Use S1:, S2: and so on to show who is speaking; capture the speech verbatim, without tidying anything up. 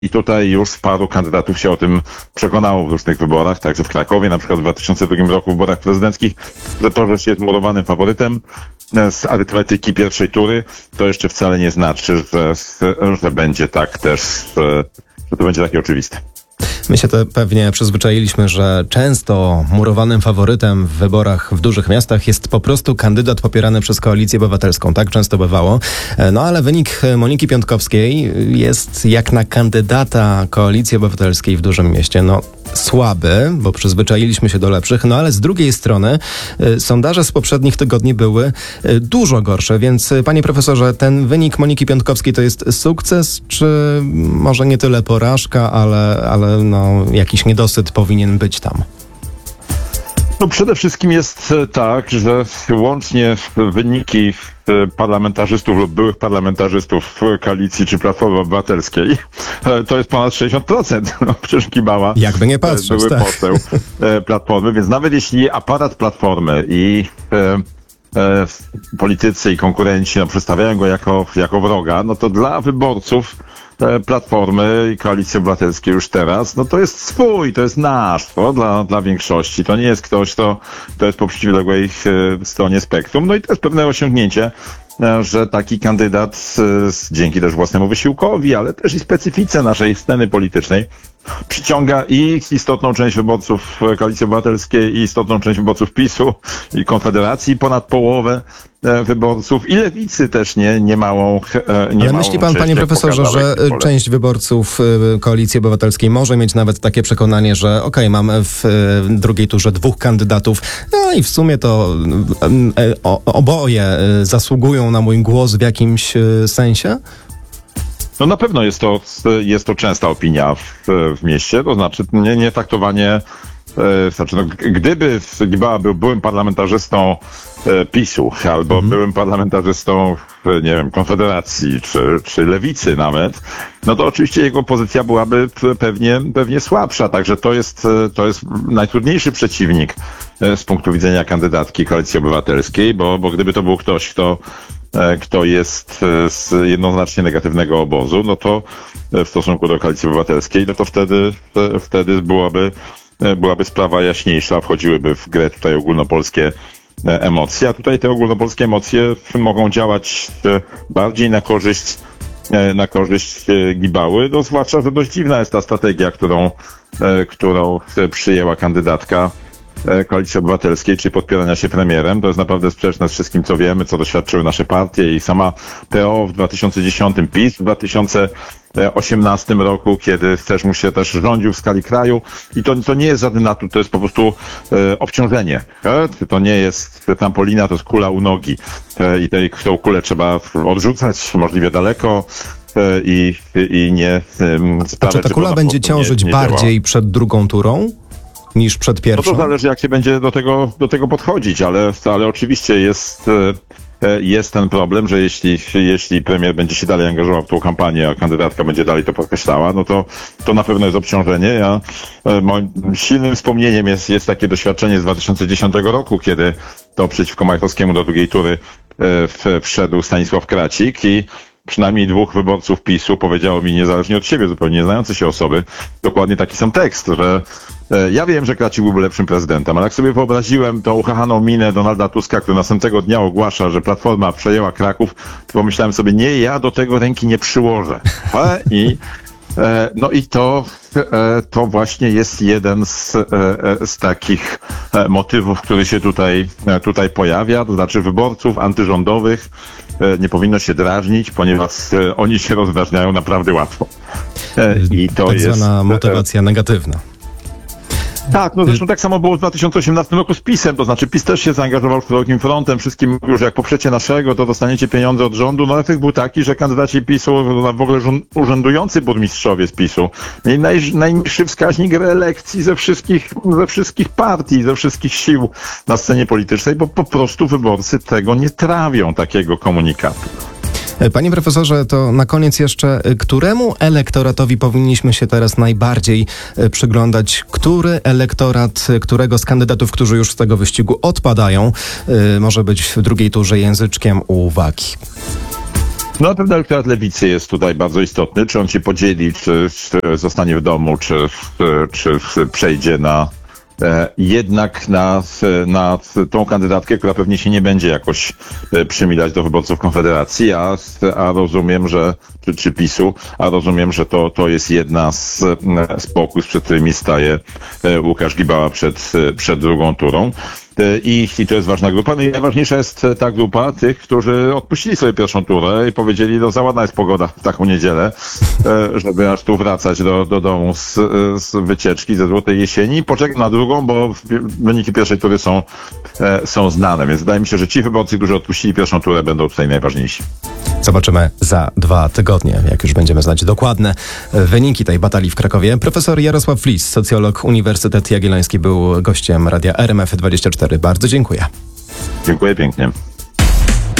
S1: I tutaj już paru kandydatów się o tym przekonało w różnych wyborach, także w Krakowie, na przykład w dwa tysiące drugim roku w wyborach prezydenckich, że to, że się jest murowanym faworytem z arytmetyki pierwszej tury, to jeszcze wcale nie znaczy, że, że będzie tak też, że, że to będzie takie oczywiste.
S2: My się to pewnie przyzwyczailiśmy, że często murowanym faworytem w wyborach w dużych miastach jest po prostu kandydat popierany przez Koalicję Obywatelską. Tak często bywało. No ale wynik Moniki Piątkowskiej jest jak na kandydata Koalicji Obywatelskiej w dużym mieście. No słaby, bo przyzwyczailiśmy się do lepszych, no ale z drugiej strony y, sondaże z poprzednich tygodni były y, dużo gorsze, więc y, panie profesorze, ten wynik Moniki Piątkowskiej to jest sukces, czy może nie tyle porażka, ale, ale no, jakiś niedosyt powinien być tam?
S1: No przede wszystkim jest tak, że łącznie wyniki parlamentarzystów lub byłych parlamentarzystów Koalicji czy Platformy Obywatelskiej to jest ponad sześćdziesiąt procent. No, przecież Kibała
S2: jakby nie patrzeć,
S1: były
S2: tak.
S1: poseł Platformy, więc nawet jeśli aparat Platformy i e, e, politycy i konkurenci no, przedstawiają go jako, jako wroga, no to dla wyborców Platformy i Koalicji Obywatelskiej już teraz, no to jest swój, to jest nasz, to dla, dla większości. To nie jest ktoś, kto, kto jest po przeciwległej stronie spektrum. No i to jest pewne osiągnięcie, że taki kandydat dzięki też własnemu wysiłkowi, ale też i specyfice naszej sceny politycznej przyciąga i istotną część wyborców Koalicji Obywatelskiej, i istotną część wyborców PiSu i Konfederacji, ponad połowę wyborców i Lewicy też nie, nie małą nie
S2: Ale myśli pan, panie profesorze, że część wyborców Koalicji Obywatelskiej może mieć nawet takie przekonanie, że okej, okay, mamy w drugiej turze dwóch kandydatów, no i w sumie to oboje zasługują na mój głos w jakimś sensie?
S1: No na pewno jest to, jest to częsta opinia w, w mieście, to znaczy nie, nie traktowanie, e, znaczy no, gdyby Gibała był byłym parlamentarzystą e, PiSu albo mhm. byłym parlamentarzystą, nie wiem, Konfederacji czy, czy Lewicy nawet, no to oczywiście jego pozycja byłaby pewnie, pewnie słabsza, także to jest, to jest najtrudniejszy przeciwnik e, z punktu widzenia kandydatki Koalicji Obywatelskiej, bo, bo gdyby to był ktoś, kto kto jest z jednoznacznie negatywnego obozu, no to w stosunku do Koalicji Obywatelskiej, no to wtedy, wtedy byłaby, byłaby sprawa jaśniejsza, wchodziłyby w grę tutaj ogólnopolskie emocje, a tutaj te ogólnopolskie emocje mogą działać bardziej na korzyść, na korzyść Gibały, no zwłaszcza, że dość dziwna jest ta strategia, którą, którą przyjęła kandydatka Koalicji Obywatelskiej, czyli podpierania się premierem. To jest naprawdę sprzeczne z wszystkim, co wiemy, co doświadczyły nasze partie i sama P O w dwa tysiące dziesiątym, PiS w dwa tysiące osiemnastym roku, kiedy też mu się też rządził w skali kraju i to, to nie jest żaden atut, to jest po prostu e, obciążenie. E? To nie jest trampolina, to jest kula u nogi e, i tej, tą kulę trzeba odrzucać możliwie daleko. I, i nie um,
S2: A czy ta kula będzie ciążyć nie, nie bardziej działa. przed drugą turą niż przed pierwszą?
S1: No to zależy, jak się będzie do tego, do tego podchodzić, ale, ale oczywiście jest, jest ten problem, że jeśli, jeśli premier będzie się dalej angażował w tą kampanię, a kandydatka będzie dalej to podkreślała, no to, to na pewno jest obciążenie. Ja, moim silnym wspomnieniem jest, jest takie doświadczenie z dwa tysiące dziesiątego roku, kiedy to przeciwko Majchrowskiemu do drugiej tury wszedł Stanisław Kracik i przynajmniej dwóch wyborców PiSu powiedziało mi niezależnie od siebie, zupełnie nie znające się osoby, dokładnie taki sam tekst, że e, ja wiem, że Kracik byłby lepszym prezydentem, ale jak sobie wyobraziłem tą uchachaną minę Donalda Tuska, który następnego dnia ogłasza, że Platforma przejęła Kraków, to pomyślałem sobie, nie, ja do tego ręki nie przyłożę. E, I e, no i to, e, to właśnie jest jeden z, e, z takich e, motywów, który się tutaj, e, tutaj pojawia, to znaczy wyborców antyrządowych nie powinno się drażnić, ponieważ oni się rozdrażniają naprawdę łatwo.
S2: I to tak jest zwana motywacja negatywna.
S1: Tak, no zresztą tak samo było w dwa tysiące osiemnastym roku z PiSem, to znaczy PiS też się zaangażował szerokim frontem, wszystkim mówił, że jak poprzecie naszego, to dostaniecie pieniądze od rządu. No efekt był taki, że kandydaci PiSu, w ogóle urzędujący burmistrzowie z PiSu, mieli naj, najniższy wskaźnik reelekcji ze wszystkich, ze wszystkich partii, ze wszystkich sił na scenie politycznej, bo po prostu wyborcy tego nie trawią, takiego komunikatu.
S2: Panie profesorze, to na koniec jeszcze, któremu elektoratowi powinniśmy się teraz najbardziej przyglądać? Który elektorat, którego z kandydatów, którzy już z tego wyścigu odpadają, może być w drugiej turze języczkiem uwagi?
S1: No na pewno elektorat lewicy jest tutaj bardzo istotny. Czy on się podzieli, czy, czy zostanie w domu, czy, czy, czy przejdzie na jednak na, na tą kandydatkę, która pewnie się nie będzie jakoś przymilać do wyborców Konfederacji, a, a rozumiem, że, czy, czy PiSu, a rozumiem, że to, to jest jedna z, z pokus, przed którymi staje Łukasz Gibała przed, przed drugą turą. I, I to jest ważna grupa. No i najważniejsza jest ta grupa tych, którzy odpuścili sobie pierwszą turę i powiedzieli, no za ładna jest pogoda w taką niedzielę, żeby aż tu wracać do, do domu z, z wycieczki ze Złotej Jesieni. Poczekam na drugą, bo wyniki pierwszej tury są, są znane, więc wydaje mi się, że ci wyborcy, którzy odpuścili pierwszą turę, będą tutaj najważniejsi.
S2: Zobaczymy za dwa tygodnie, jak już będziemy znać dokładne wyniki tej batalii w Krakowie. Profesor Jarosław Flis, socjolog, Uniwersytet Jagielloński, był gościem Radia R M F dwadzieścia cztery. Bardzo dziękuję.
S1: Dziękuję pięknie.